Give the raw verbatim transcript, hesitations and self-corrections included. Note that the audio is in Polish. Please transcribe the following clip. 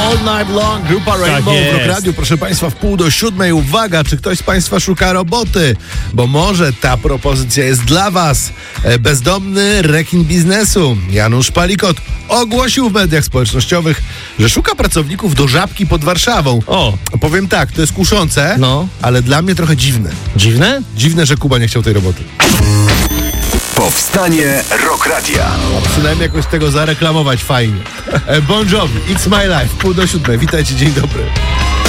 All Night Long, grupa Rainbow w Rock Radio. Proszę Państwa, w pół do siódmej. Uwaga, czy ktoś z Państwa szuka roboty? Bo może ta propozycja jest dla Was. Bezdomny rekin biznesu Janusz Palikot ogłosił w mediach społecznościowych, że szuka pracowników do Żabki pod Warszawą. O. Powiem tak, to jest kuszące, no. ale dla mnie trochę dziwne. Dziwne? Dziwne, że Kuba nie chciał tej roboty. Powstanie Rock Radia. A przynajmniej jakoś tego zareklamować fajnie. Bon Jovi, It's My Life, pół do siódmej. Witajcie, dzień dobry.